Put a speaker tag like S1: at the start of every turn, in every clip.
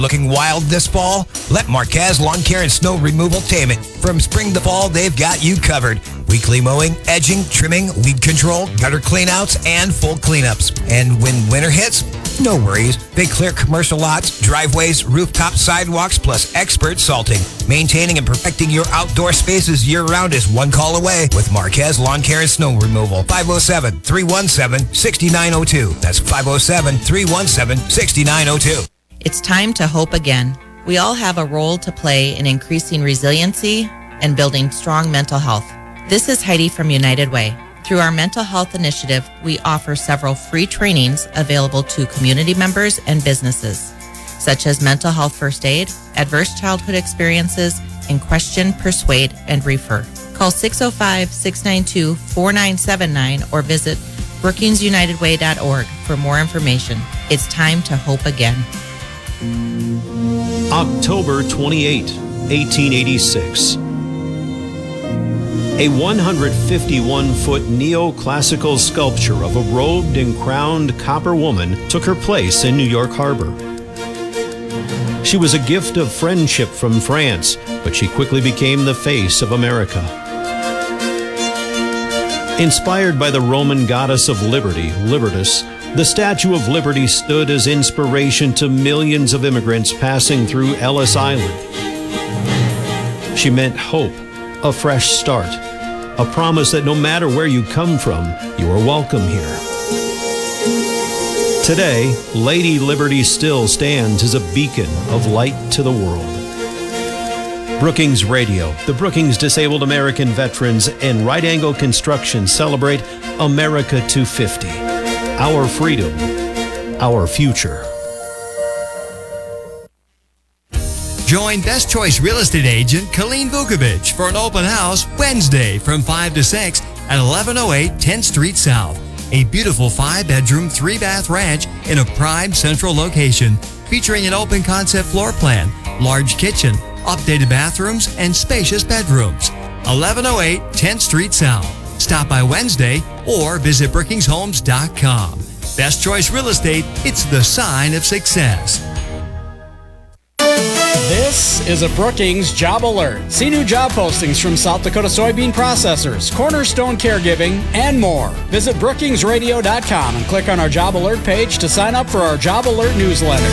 S1: Looking wild this fall? Let Marquez Lawn Care and Snow Removal tame it. From spring to fall, they've got you covered. Weekly mowing, edging, trimming, weed control, gutter cleanouts, and full cleanups. And when winter hits, no worries. They clear commercial lots, driveways, rooftop sidewalks, plus expert salting. Maintaining and protecting your outdoor spaces year-round is one call away with Marquez Lawn Care and Snow Removal. 507-317-6902. That's 507-317-6902.
S2: It's time to hope again. We all have a role to play in increasing resiliency and building strong mental health. This is Heidi from United Way. Through our mental health initiative, we offer several free trainings available to community members and businesses, such as mental health first aid, adverse childhood experiences, and question, persuade, and refer. Call 605-692-4979 or visit brookingsunitedway.org for more information. It's time to hope again.
S3: October 28, 1886. A 151-foot neoclassical sculpture of a robed and crowned copper woman took her place in New York Harbor. She was a gift of friendship from France, but she quickly became the face of America. Inspired by the Roman goddess of liberty, Libertas, the Statue of Liberty stood as inspiration to millions of immigrants passing through Ellis Island. She meant hope, a fresh start, a promise that no matter where you come from, you are welcome here. Today, Lady Liberty still stands as a beacon of light to the world. Brookings Radio, the Brookings Disabled American Veterans, and Right Angle Construction celebrate America 250. Our freedom, our future.
S4: Join Best Choice Real Estate Agent Colleen Vukovic for an open house Wednesday from 5 to 6 at 1108 10th Street South. A beautiful 5-bedroom, 3-bath ranch in a prime central location featuring an open concept floor plan, large kitchen, updated bathrooms, and spacious bedrooms. 1108 10th Street South. Stop by Wednesday or visit brookingshomes.com. Best Choice Real Estate, it's the sign of success.
S5: This is a Brookings Job Alert. See new job postings from South Dakota soybean processors, Cornerstone Caregiving, and more. Visit brookingsradio.com and click on our Job Alert page to sign up for our Job Alert newsletter.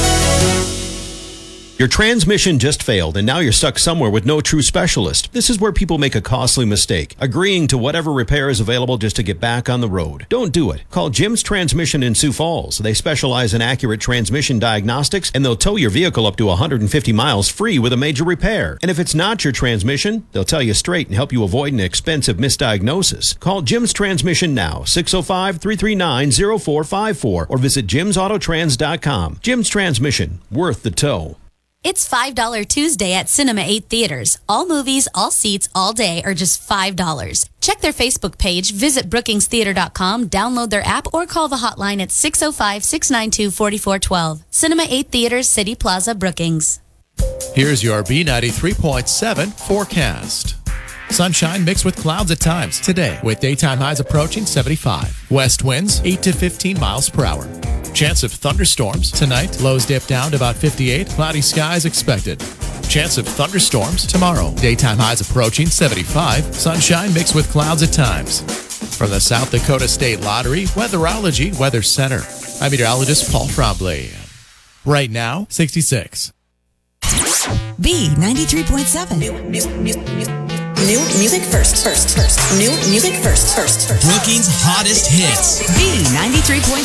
S3: Your transmission just failed and now you're stuck somewhere with no true specialist. This is where people make a costly mistake, agreeing to whatever repair is available just to get back on the road. Don't do it. Call Jim's Transmission in Sioux Falls. They specialize in accurate transmission diagnostics and they'll tow your vehicle up to 150 miles free with a major repair. And if it's not your transmission, they'll tell you straight and help you avoid an expensive misdiagnosis. Call Jim's Transmission now, 605-339-0454 or visit jimsautotrans.com. Jim's Transmission, worth the tow.
S6: It's $5 Tuesday at Cinema 8 Theaters. All movies, all seats, all day are just $5. Check their Facebook page, visit brookingstheater.com, download their app, or call the hotline at 605-692-4412. Cinema 8 Theaters, City Plaza, Brookings.
S7: Here's your B93.7 forecast. Sunshine mixed with clouds at times today, with daytime highs approaching 75. West winds 8 to 15 miles per hour. Chance of thunderstorms tonight. Lows dip down to about 58. Cloudy skies expected. Chance of thunderstorms tomorrow. Daytime highs approaching 75. Sunshine mixed with clouds at times. From the South Dakota State Lottery Weatherology Weather Center, I'm meteorologist Paul Trombley. Right now, 66.
S8: B93.7. New music first. New music first.
S9: Brookings' hottest hits.
S8: B93.7.